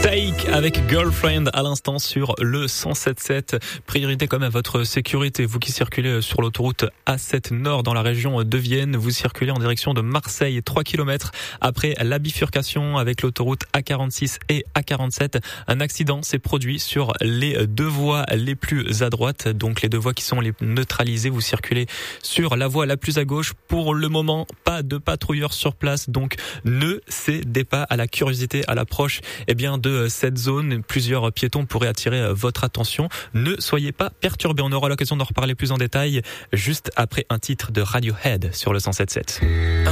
Take avec Girlfriend à l'instant sur le 107.7. Priorité quand même à votre sécurité. Vous qui circulez sur l'autoroute A7 Nord dans la région de Vienne, vous circulez en direction de Marseille, 3 km après la bifurcation avec l'autoroute A46 et A47. Un accident s'est produit sur les deux voies les plus à droite, donc les deux voies qui sont les neutralisées. Vous circulez sur la voie la plus à gauche. Pour le moment, pas de patrouilleurs sur place, donc ne cédez pas à la curiosité à l'approche de cette zone. Plusieurs piétons pourraient attirer votre attention. Ne soyez pas perturbés. On aura l'occasion d'en reparler plus en détail juste après un titre de Radiohead sur le 107.7.